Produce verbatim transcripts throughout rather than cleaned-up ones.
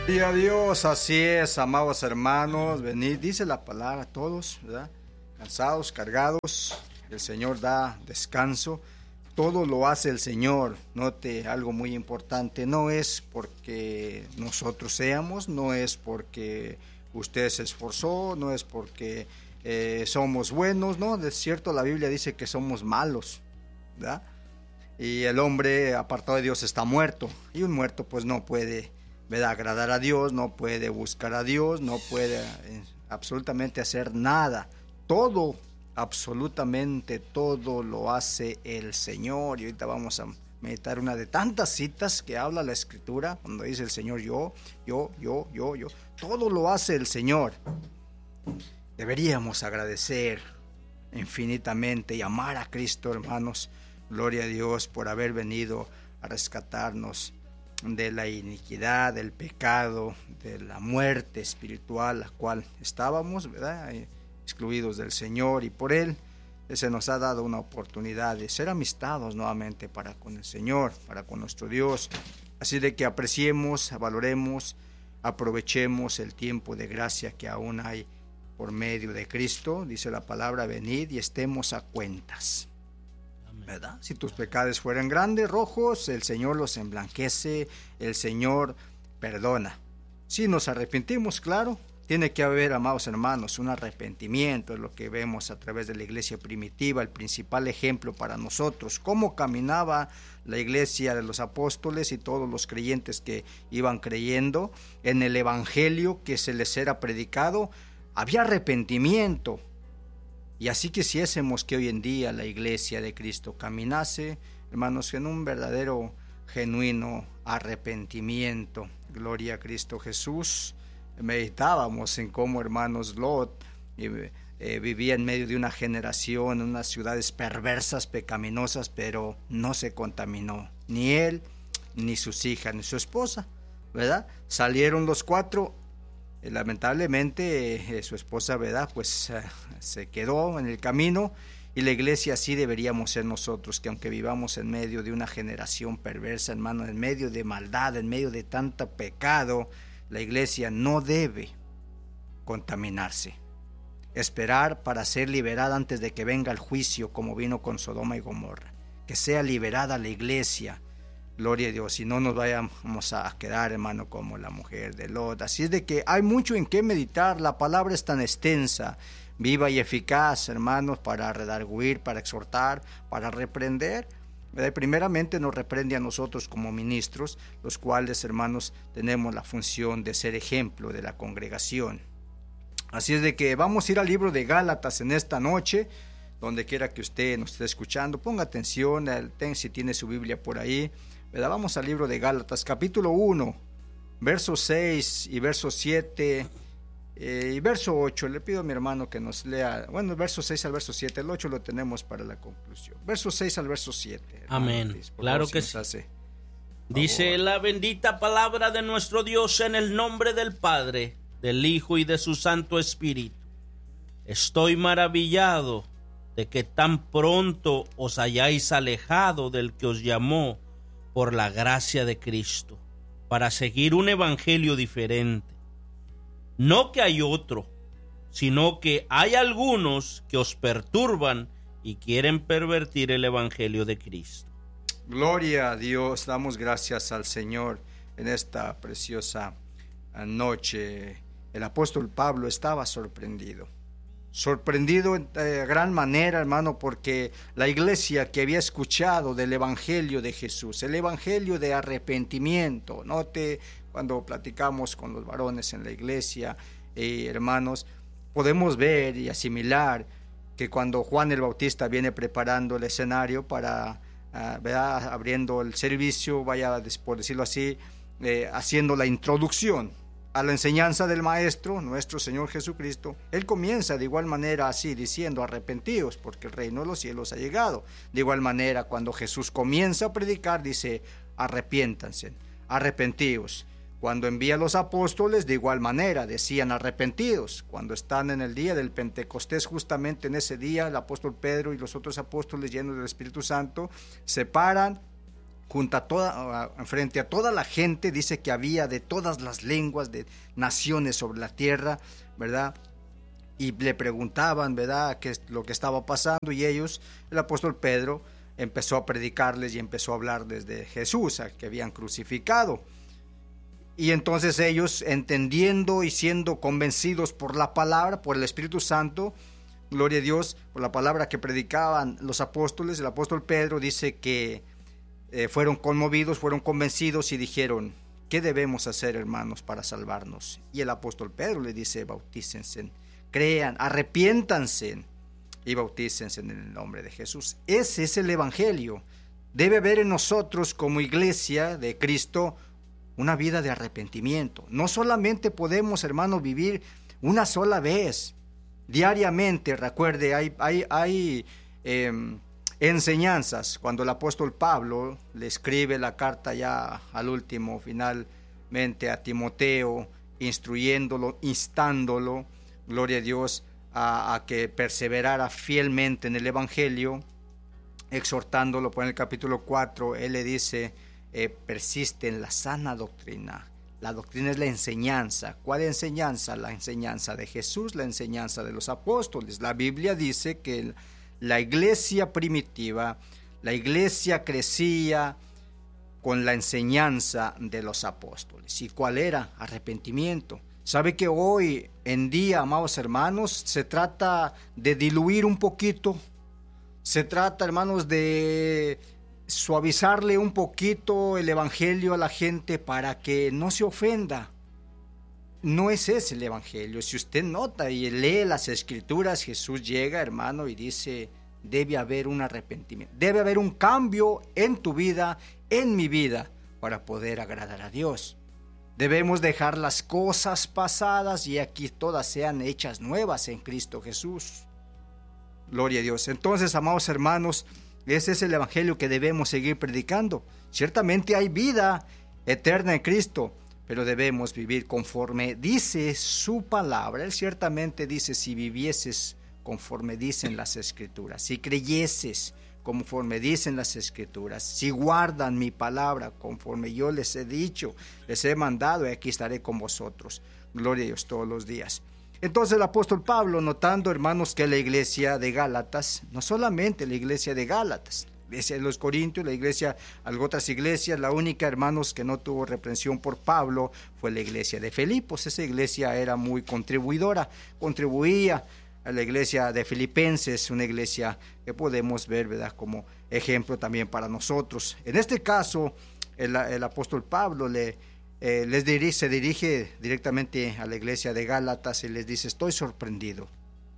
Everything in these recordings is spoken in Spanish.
Y a Dios, así es, amados hermanos, venid, dice la palabra, todos, ¿verdad? Cansados, cargados, el Señor da descanso, todo lo hace el Señor. Note algo muy importante, no es porque nosotros seamos, no es porque usted se esforzó, no es porque eh, somos buenos, no, de cierto la Biblia dice que somos malos, ¿verdad? Y el hombre apartado de Dios está muerto, y un muerto pues no puede, ¿verdad?, agradar a Dios, no puede buscar a Dios, no puede eh, absolutamente hacer nada. Todo, absolutamente todo lo hace el Señor. Y ahorita vamos a meditar una de tantas citas que habla la Escritura, cuando dice el Señor yo, yo, yo, yo, yo. Todo lo hace el Señor. Deberíamos agradecer infinitamente y amar a Cristo, hermanos. Gloria a Dios por haber venido a rescatarnos de la iniquidad, del pecado, de la muerte espiritual, la cual estábamos, ¿verdad?, excluidos del Señor, y por Él se nos ha dado una oportunidad de ser amistados nuevamente para con el Señor, para con nuestro Dios. Así de que apreciemos, valoremos, aprovechemos el tiempo de gracia que aún hay por medio de Cristo. Dice la palabra, venid y estemos a cuentas, ¿verdad? Si tus pecados fueran grandes, rojos, el Señor los emblanquece, el Señor perdona. Si nos arrepentimos, claro, tiene que haber, amados hermanos, un arrepentimiento, es lo que vemos a través de la iglesia primitiva, el principal ejemplo para nosotros, cómo caminaba la iglesia de los apóstoles y todos los creyentes que iban creyendo en el evangelio que se les era predicado. Había arrepentimiento. Y así quisiésemos que hoy en día la iglesia de Cristo caminase, hermanos, en un verdadero, genuino arrepentimiento. Gloria a Cristo Jesús. Meditábamos en cómo, hermanos, Lot eh, eh, vivía en medio de una generación, en unas ciudades perversas, pecaminosas, pero no se contaminó, ni él, ni sus hijas, ni su esposa, ¿verdad? Salieron los cuatro. Lamentablemente eh, su esposa, ¿verdad?, pues eh, se quedó en el camino, y la iglesia así deberíamos ser nosotros, que aunque vivamos en medio de una generación perversa, hermano, en medio de maldad, en medio de tanto pecado, la iglesia no debe contaminarse. Esperar para ser liberada antes de que venga el juicio, como vino con Sodoma y Gomorra. Que sea liberada la iglesia. Gloria a Dios, y no nos vayamos a quedar, hermano, como la mujer de Lot. Así es de que hay mucho en qué meditar. La palabra es tan extensa, viva y eficaz, hermanos, para redarguir, para exhortar, para reprender. Primeramente nos reprende a nosotros como ministros, los cuales, hermanos, tenemos la función de ser ejemplo de la congregación. Así es de que vamos a ir al libro de Gálatas en esta noche. Donde quiera que usted nos esté escuchando, ponga atención, ten, si tiene su Biblia por ahí, ¿verdad? Vamos al libro de Gálatas, capítulo uno, verso seis y verso siete eh, y verso ocho. Le pido a mi hermano que nos lea, bueno, el verso seis al verso siete, el ocho lo tenemos para la conclusión. Verso seis al verso siete. Hermano, amén. Luis, claro favor, que si sí. hace, dice la bendita palabra de nuestro Dios, en el nombre del Padre, del Hijo y de su Santo Espíritu. Estoy maravillado de que tan pronto os hayáis alejado del que os llamó por la gracia de Cristo, para seguir un evangelio diferente. No que hay otro, sino que hay algunos que os perturban y quieren pervertir el evangelio de Cristo. Gloria a Dios, damos gracias al Señor en esta preciosa noche. El apóstol Pablo estaba sorprendido. Sorprendido de gran manera, hermano, porque la iglesia que había escuchado del evangelio de Jesús, el evangelio de arrepentimiento, note cuando platicamos con los varones en la iglesia, eh, hermanos, podemos ver y asimilar que cuando Juan el Bautista viene preparando el escenario para, uh, ¿verdad?, abriendo el servicio, vaya, por decirlo así, eh, haciendo la introducción a la enseñanza del Maestro, nuestro Señor Jesucristo, Él comienza de igual manera así, diciendo, arrepentíos, porque el reino de los cielos ha llegado. De igual manera, cuando Jesús comienza a predicar, dice, arrepiéntanse, arrepentíos. Cuando envía a los apóstoles, de igual manera, decían arrepentidos. Cuando están en el día del Pentecostés, justamente en ese día, el apóstol Pedro y los otros apóstoles llenos del Espíritu Santo, se paran junto a toda, frente a toda la gente, dice que había de todas las lenguas, de naciones sobre la tierra, ¿verdad? Y le preguntaban, ¿verdad?, qué es lo que estaba pasando, y ellos, el apóstol Pedro, empezó a predicarles y empezó a hablarles de Jesús, al que habían crucificado. Y entonces ellos, entendiendo y siendo convencidos por la palabra, por el Espíritu Santo, gloria a Dios, por la palabra que predicaban los apóstoles, el apóstol Pedro dice que eh, fueron conmovidos, fueron convencidos y dijeron: ¿qué debemos hacer, hermanos, para salvarnos? Y el apóstol Pedro le dice: bautícense, crean, arrepiéntanse y bautícense en el nombre de Jesús. Ese es el evangelio. Debe haber en nosotros, como iglesia de Cristo, una vida de arrepentimiento. No solamente podemos, hermanos, vivir una sola vez, diariamente. Recuerde, hay, hay, hay eh, enseñanzas. Cuando el apóstol Pablo le escribe la carta ya al último, finalmente, a Timoteo, instruyéndolo, instándolo, gloria a Dios, a, a que perseverara fielmente en el evangelio, exhortándolo, por el capítulo cuatro, él le dice: eh, persiste en la sana doctrina. La doctrina es la enseñanza. ¿Cuál enseñanza? La enseñanza de Jesús, la enseñanza de los apóstoles. La Biblia dice que la iglesia primitiva, la iglesia crecía con la enseñanza de los apóstoles. ¿Y cuál era? Arrepentimiento. ¿Sabe que hoy en día, amados hermanos, se trata de diluir un poquito? Se trata, hermanos, de suavizarle un poquito el evangelio a la gente para que no se ofenda. No es ese el evangelio. Si usted nota y lee las escrituras, Jesús llega, hermano, y dice: debe haber un arrepentimiento, debe haber un cambio en tu vida, en mi vida, para poder agradar a Dios. Debemos dejar las cosas pasadas y aquí todas sean hechas nuevas en Cristo Jesús. Gloria a Dios. Entonces, amados hermanos, ese es el evangelio que debemos seguir predicando. Ciertamente hay vida eterna en Cristo, pero debemos vivir conforme dice su palabra. Él ciertamente dice: si vivieses conforme dicen las escrituras, si creyeses conforme dicen las escrituras, si guardan mi palabra conforme yo les he dicho, les he mandado, y aquí estaré con vosotros. Gloria a Dios todos los días. Entonces el apóstol Pablo, notando, hermanos, que la iglesia de Gálatas, no solamente la iglesia de Gálatas, la iglesia de los Corintios, la iglesia, algunas otras iglesias, la única, hermanos, que no tuvo reprensión por Pablo fue la iglesia de Filipos. Esa iglesia era muy contribuidora, contribuía a la iglesia de Filipenses, una iglesia que podemos ver, ¿verdad?, como ejemplo también para nosotros. En este caso, el, el apóstol Pablo le, eh, les dirige, se dirige directamente a la iglesia de Gálatas y les dice: estoy sorprendido,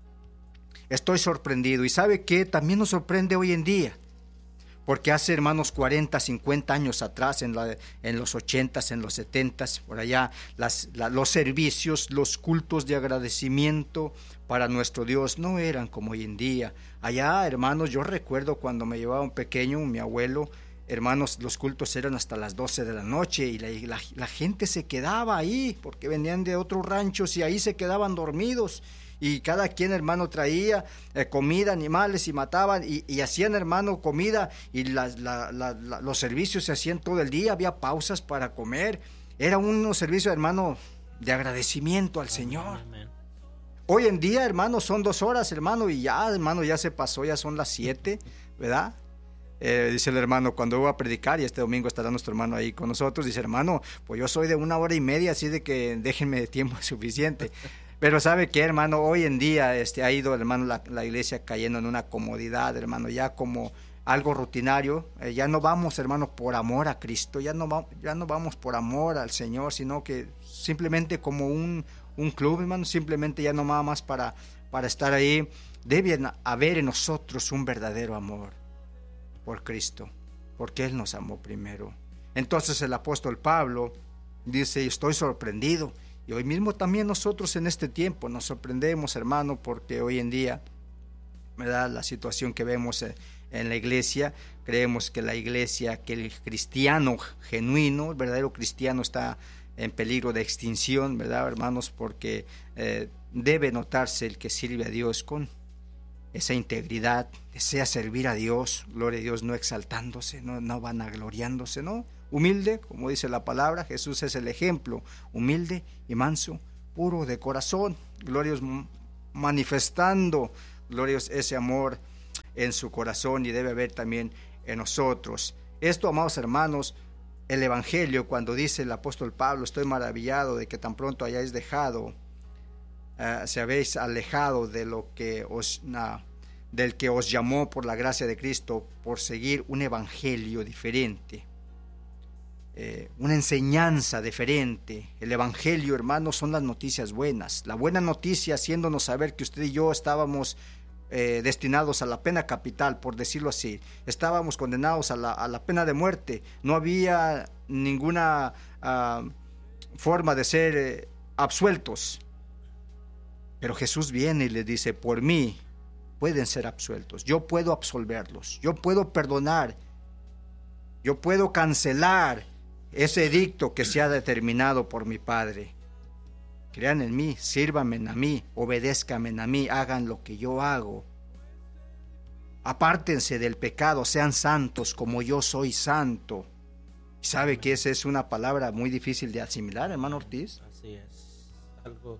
estoy sorprendido. Y ¿sabe qué? También nos sorprende hoy en día, porque hace, hermanos, cuarenta, cincuenta años atrás, en, la, en los ochentas, en los setentas, por allá, las, la, los servicios, los cultos de agradecimiento para nuestro Dios no eran como hoy en día. Allá, hermanos, yo recuerdo cuando me llevaba un pequeño, mi abuelo, hermanos, los cultos eran hasta las doce de la noche y la, la, la gente se quedaba ahí porque venían de otros ranchos y ahí se quedaban dormidos. Y cada quien, hermano, traía eh, comida, animales, y mataban y, y hacían, hermano, comida, y la, la, la, la, los servicios se hacían todo el día, había pausas para comer. Era un servicio, hermano, de agradecimiento al Señor. Amén. Hoy en día, hermano, son dos horas, hermano, y ya, hermano, ya se pasó, ya son las siete, ¿verdad? Eh, dice el hermano, cuando voy a predicar, y este domingo estará nuestro hermano ahí con nosotros, dice: hermano, pues yo soy de una hora y media, así de que déjenme de tiempo suficiente. Pero ¿sabe qué, hermano? Hoy en día este, ha ido, hermano, la, la iglesia cayendo en una comodidad, hermano, ya como algo rutinario. Eh, ya no vamos, hermano, por amor a Cristo, ya no, va, ya no vamos por amor al Señor, sino que simplemente como un, un club, hermano, simplemente ya no nada más para, para estar ahí. Debe haber en nosotros un verdadero amor por Cristo, porque Él nos amó primero. Entonces el apóstol Pablo dice: estoy sorprendido. Y hoy mismo también nosotros en este tiempo nos sorprendemos, hermano, porque hoy en día, ¿verdad?, la situación que vemos en la iglesia, creemos que la iglesia, que el cristiano genuino, el verdadero cristiano, está en peligro de extinción, ¿verdad, hermanos? Porque eh, debe notarse el que sirve a Dios con, esa integridad, desea servir a Dios, gloria a Dios, no exaltándose, no, no vanagloriándose, no, humilde, como dice la palabra, Jesús es el ejemplo, humilde y manso, puro de corazón, gloria a Dios, manifestando, gloria a Dios, ese amor en su corazón, y debe haber también en nosotros. Esto, amados hermanos, el Evangelio, cuando dice el apóstol Pablo, estoy maravillado de que tan pronto hayáis dejado, uh, se habéis alejado de lo que os, uh, del que os llamó por la gracia de Cristo, por seguir un evangelio diferente, eh, una enseñanza diferente. El evangelio, hermanos, son las noticias buenas. La buena noticia, haciéndonos saber que usted y yo estábamos Eh, destinados a la pena capital, por decirlo así, estábamos condenados a la, a la pena de muerte, no había ninguna uh, forma de ser eh, absueltos, pero Jesús viene y les dice, por mí pueden ser absueltos, yo puedo absolverlos, yo puedo perdonar, yo puedo cancelar ese edicto que se ha determinado por mi Padre. Crean en mí, sírvanme a mí, obedézcanme a mí, hagan lo que yo hago. Apártense del pecado, sean santos como yo soy santo. ¿Sabe que esa es una palabra muy difícil de asimilar, hermano Ortiz? Así es, algo,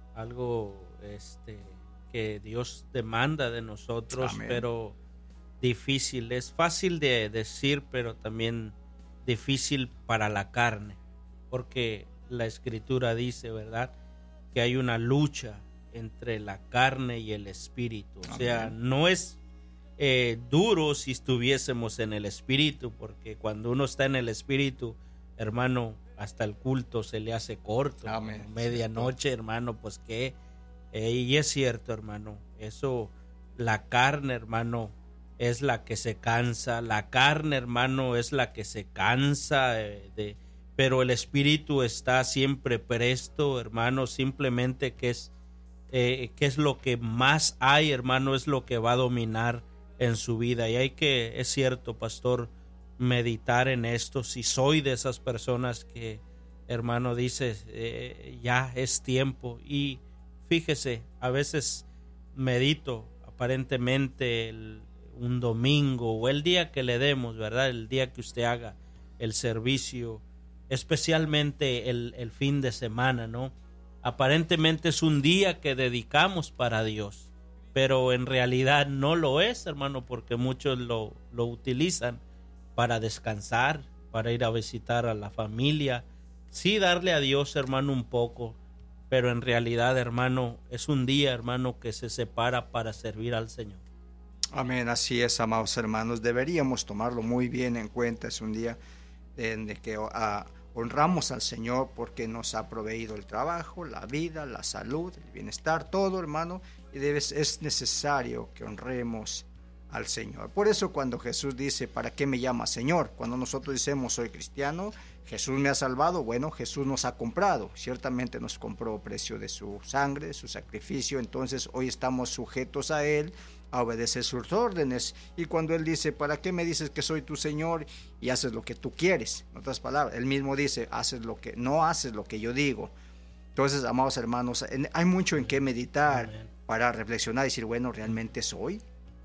algo este, que Dios demanda de nosotros, Amén. Pero difícil. Es fácil de decir, pero también difícil para la carne, porque la Escritura dice, ¿verdad?, que hay una lucha entre la carne y el espíritu. O sea, Amén. No es eh, duro si estuviésemos en el espíritu, porque cuando uno está en el espíritu, hermano, hasta el culto se le hace corto. Amén. Medianoche, cierto. Hermano, pues qué. Eh, y es cierto, hermano, eso, la carne, hermano, es la que se cansa. La carne, hermano, es la que se cansa eh, de... Pero el espíritu está siempre presto, hermano, simplemente que es, eh, que es lo que más hay, hermano, es lo que va a dominar en su vida. Y hay que, es cierto, pastor, meditar en esto. Si soy de esas personas que, hermano, dices, eh, ya es tiempo. Y fíjese, a veces medito, aparentemente, el, un domingo o el día que le demos, ¿verdad? El día que usted haga el servicio, especialmente el, el fin de semana, ¿no? Aparentemente es un día que dedicamos para Dios, pero en realidad no lo es, hermano, porque muchos lo, lo utilizan para descansar, para ir a visitar a la familia, sí darle a Dios, hermano, un poco, pero en realidad, hermano, es un día, hermano, que se separa para servir al Señor. Amén, así es, amados hermanos, deberíamos tomarlo muy bien en cuenta. Es un día en el que uh, honramos al Señor porque nos ha proveído el trabajo, la vida, la salud, el bienestar, todo, hermano, y debes, es necesario que honremos al Señor. Por eso cuando Jesús dice, ¿para qué me llamas Señor? Cuando nosotros decimos, soy cristiano, Jesús me ha salvado, bueno, Jesús nos ha comprado, ciertamente nos compró a precio de su sangre, de su sacrificio, entonces hoy estamos sujetos a Él, a obedecer sus órdenes. Y cuando Él dice, ¿para qué me dices que soy tu Señor y haces lo que tú quieres? En otras palabras, Él mismo dice, haces lo que, no haces lo que yo digo. Entonces, amados hermanos, en, hay mucho en qué meditar. Amén. Para reflexionar y decir, bueno, ¿realmente soy?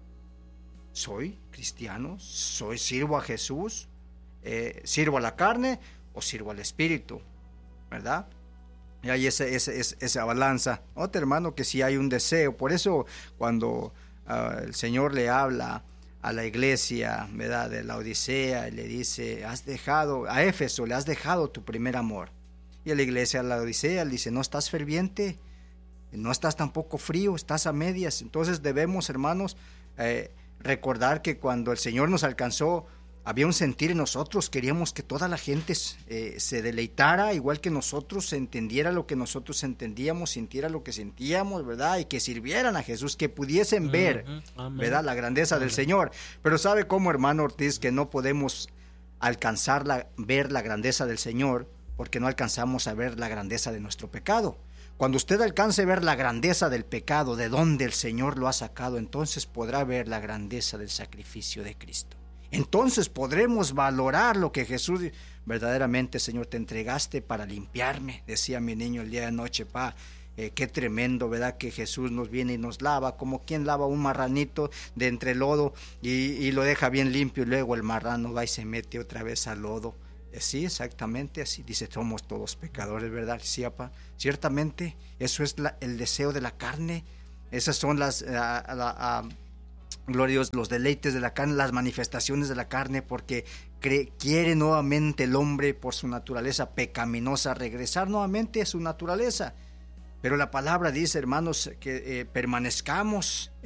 ¿Soy cristiano? ¿Soy, sirvo a Jesús? Eh, ¿Sirvo a la carne o sirvo al Espíritu? ¿Verdad? Y hay ese, ese, ese, esa balanza. Otro hermano, que sí hay un deseo. Por eso cuando uh, el Señor le habla a la iglesia, ¿verdad?, de la Odisea, y le dice, has dejado, a Éfeso, le has dejado tu primer amor. Y a la iglesia de la Odisea le dice, no estás ferviente, no estás tampoco frío, estás a medias. Entonces debemos, hermanos, eh, recordar que cuando el Señor nos alcanzó, había un sentir en nosotros, queríamos que toda la gente eh, se deleitara igual que nosotros, se entendiera lo que nosotros entendíamos, sintiera lo que sentíamos, ¿verdad? Y que sirvieran a Jesús, que pudiesen ver, uh-huh. ¿verdad?, la grandeza Amén. Del Señor. Pero ¿sabe cómo, hermano Ortiz, que no podemos alcanzar la, ver la grandeza del Señor porque no alcanzamos a ver la grandeza de nuestro pecado? Cuando usted alcance a ver la grandeza del pecado, de dónde el Señor lo ha sacado, entonces podrá ver la grandeza del sacrificio de Cristo. Entonces podremos valorar lo que Jesús, verdaderamente, Señor, te entregaste para limpiarme, decía mi niño el día de anoche, pa, Eh, qué tremendo, ¿verdad? Que Jesús nos viene y nos lava, como quien lava un marranito de entre lodo y, y lo deja bien limpio, y luego el marrano va y se mete otra vez al lodo. Sí, exactamente así dice, somos todos pecadores, ¿verdad? Sí, apa. Ciertamente, eso es la, el deseo de la carne. Esas son las, uh, la, uh, gloria a Dios, los deleites de la carne, las manifestaciones de la carne, porque cree, quiere nuevamente el hombre por su naturaleza pecaminosa regresar nuevamente a su naturaleza. Pero la palabra dice, hermanos, que eh, permanezcamos